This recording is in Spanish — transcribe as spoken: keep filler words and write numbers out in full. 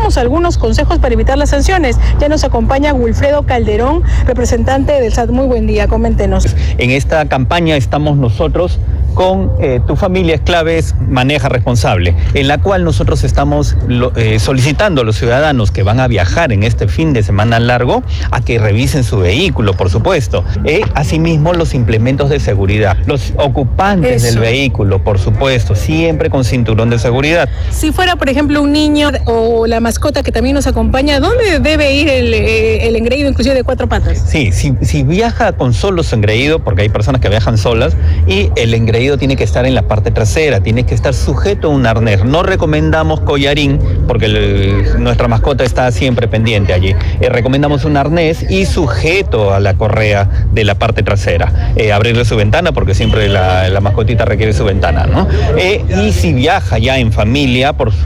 escuchamos algunos consejos para evitar las sanciones. Ya nos acompaña Wilfredo Calderón, representante del S A T. Muy buen día, coméntenos. En esta campaña estamos nosotros con eh, Tu Familia es Claves, Maneja Responsable, en la cual nosotros estamos lo, eh, solicitando a los ciudadanos que van a viajar en este fin de semana largo a que revisen su vehículo, por supuesto. Eh, asimismo, los implementos de seguridad, los ocupantes Eso. del vehículo, por supuesto, siempre con cinturón de seguridad. Si fuera, por ejemplo, un niño o la mascota que también nos acompaña, ¿dónde debe ir el, el engreído, inclusive de cuatro patas? Sí, si, si viaja con solo su engreído, porque hay personas que viajan solas, y el engreído tiene que estar en la parte trasera, tiene que estar sujeto a un arnés. No recomendamos collarín, porque el, nuestra mascota está siempre pendiente allí. Eh, recomendamos un arnés y sujeto a la correa de la parte trasera. Eh, abrirle su ventana, porque siempre la, la mascotita requiere su ventana, ¿no? Eh, y si viaja ya en familia, por